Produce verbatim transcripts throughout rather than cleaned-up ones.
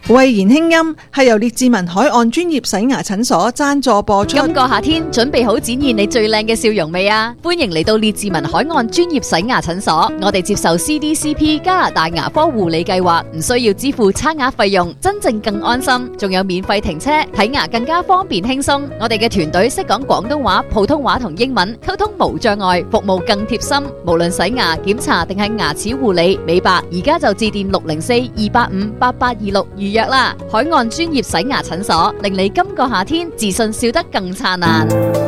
慧言輕音係由列治文海岸專業洗牙診所贊助播出。 今個夏天準備好展現你最靚嘅笑容未啊？歡迎嚟到列治文海岸專業洗牙診所，我哋接受 C D C P 加拿大牙科護理計劃，唔需要支付刷牙費用，真正更安心，仲有免費停車，睇牙更加方便輕鬆。我哋嘅團隊識講廣東話、普通話同英文，溝通無障礙，服務更貼心。無論洗牙、檢查定係牙齒護理、美白，而家就致電六零四二八五八八二六預約啦！海岸專業洗牙診所，令你今個夏天自信笑得更燦爛。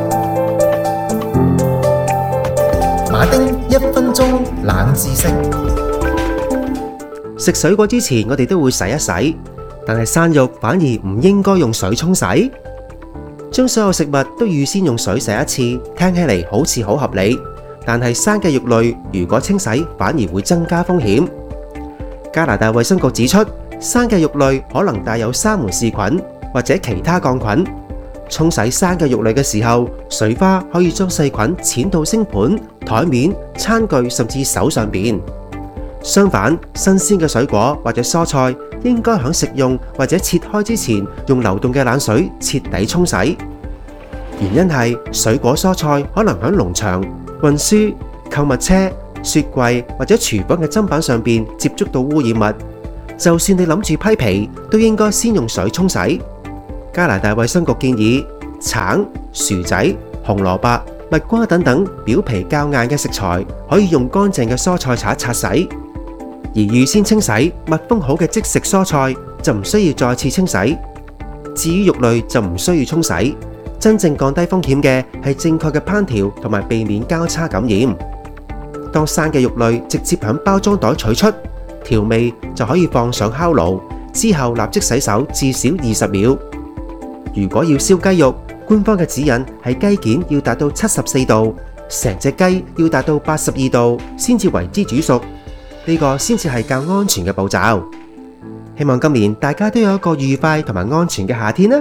馬丁一分鐘冷知識。食水果之前，我哋都會洗一洗，但係生肉反而唔應該用水沖洗。將所有食物都預先用水洗一次，聽起嚟好似好合理，但係生嘅肉類如果清洗，反而會增加風險。加拿大衛生局指出，生嘅肉類可能帶有沙門氏菌或者其他桿菌。沖洗生嘅肉類嘅時候，水花可以將細菌濺到星盤、台面、餐具甚至手上邊。相反，新鮮嘅水果或者蔬菜應該喺食用或者切開之前，用流動嘅冷水徹底沖洗。原因係水果蔬菜可能喺農場、運輸、購物車、雪櫃或者廚房嘅砧板上邊接觸到污染物。就算你諗住批皮，都應該先用水沖洗。加拿大衛生局建議，橙、薯仔、紅蘿蔔、蜜瓜等等表皮較硬嘅食材，可以用乾淨嘅蔬菜刷擦洗。而預先清洗、密封好嘅即食蔬菜就唔需要再次清洗。至於肉類就唔需要沖洗。真正降低風險嘅係正確嘅烹調同埋避免交叉感染。當生嘅肉類直接喺包裝袋取出，調味就可以放上烤爐，之後立即洗手至少二十秒。如果要燒雞肉，官方嘅指引係雞件要達到七十四度，成隻雞要達到八十二度，先至為之煮熟。呢個先至係較安全嘅步驟。希望今年大家都有一個愉快同埋安全嘅夏天啦！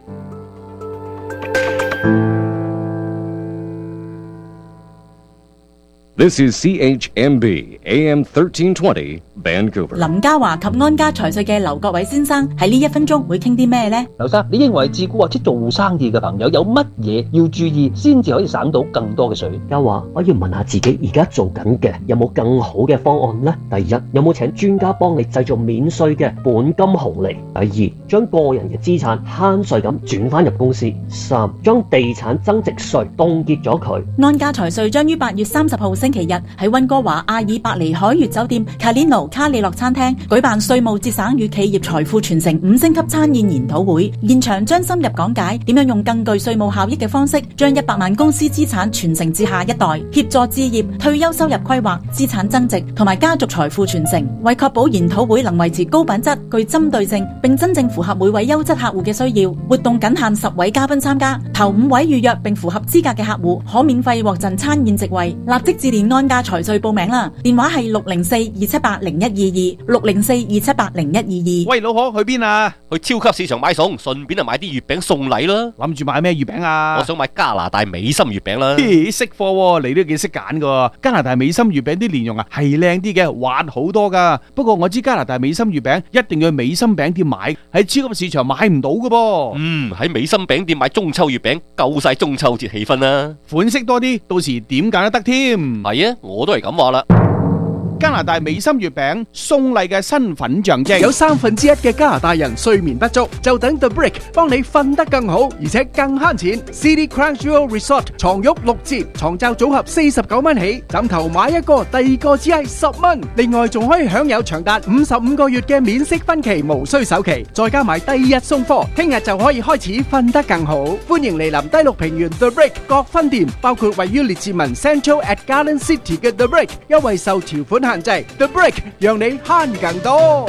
This is C H M B A M thirteen twenty Vancouver。 林嘉華及安家財稅嘅劉國偉先生喺呢一分鐘會傾啲咩呢？ 劉生，你認為自雇或者做生意嘅朋友有乜嘢要注意，先至可以省到更多嘅稅？ 嘉華，我要問下自己而家做緊嘅有冇更好嘅方案呢？第一，有冇請專家幫你製造免稅嘅本金紅利？第二，將個人嘅資產慳稅咁轉翻入公司。三，將地產增值稅凍結咗佢。 安家財稅將於八月三十號星期日喺溫哥華阿爾伯尼海悅酒店卡列諾卡里諾餐廳舉辦稅務節省與企業財富傳承五星級餐宴研討會，現場將深入講解點樣用更具稅務效益嘅方式，將一百萬公司資產傳承至下一代，協助置業、退休收入規劃、資產增值同埋家族財富傳承。為確保研討會能維持高品質、具針對性，並真正符合每位優質客戶嘅需要，活動僅限十位嘉賓參加，頭五位預約並符合資格嘅客戶可免費獲贈餐宴席位。立即致電安家財稅報名啦，電話係六零四二七八零一二二六零四二七八零一二二。 喂，老可去邊啊？ 去超級市場買餸，順便啊買啲月餅送禮啦。 諗住買咩月餅啊？ 我想買加拿大美心月餅啦。 咦，識貨喎，你都幾識揀噶。加拿大美心月餅啲蓮蓉啊係靚啲嘅，滑好多噶。不過我知加拿大美心月餅一定要去美心餅店買，喺超級市場買唔到噶噃。 嗯，喺美心餅店買中秋月餅，夠晒中秋節氣氛啦。 款式多啲，到時點揀都得添。 係啊，我都係咁話啦。 加拿大美心月餅送禮嘅身份象徵，有三分之一嘅加拿大人睡眠不足，就等 The Brick 幫你瞓得更好，而且更慳錢。City Crunchyroll Resort 床褥六折，床罩組合四十九蚊起，枕頭買一個，第二個只係十蚊。另外仲可以享有長達五十五個月嘅免息分期，無需首期，再加埋第二日送貨，聽日就可以開始瞓得更好。歡迎嚟臨低綠平原 The Brick 各分店，包括位於列治文 Central at Garden City 嘅 The Brick， 優惠受條款限制。The Brick 讓你慳更多。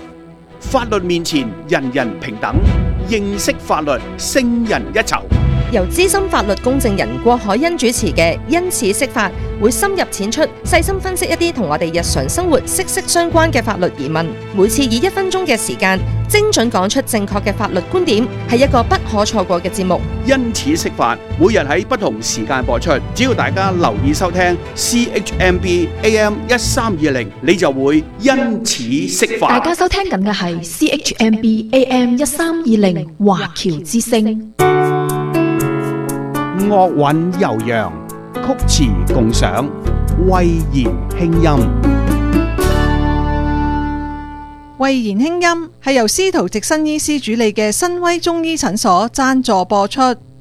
法律面前人人平等，認識法律勝人一籌。 由資深法律公證人郭海欣主持嘅因此釋法，會深入淺出，細心分析一啲同我哋日常生活息息相關嘅法律疑問。每次以一分鐘嘅時間，精準講出正確嘅法律觀點，係一個不可錯過嘅節目。 因此釋法，每日喺不同時間播出，只要大家留意收聽 C H M B A M 一三二零，你就會因此釋法。 大家收聽緊嘅係 C H M B A M 一三二零華僑之聲。 樂韻悠揚，曲詞共賞，慧言輕音。 慧言輕音係由司徒直新醫師主理嘅新威中醫診所贊助播出。